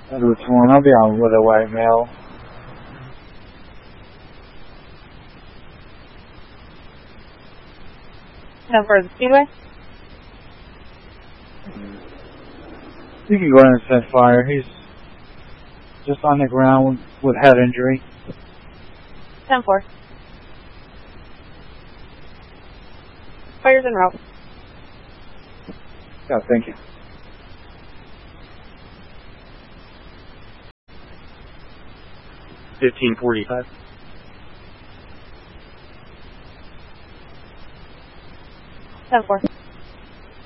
Edward 1, I'll be on with a white male. For the Speedway? You can go in and send fire. He's just on the ground with head injury. 10-4. Fire's en route. Yeah, thank you. $15.45. Ten-4.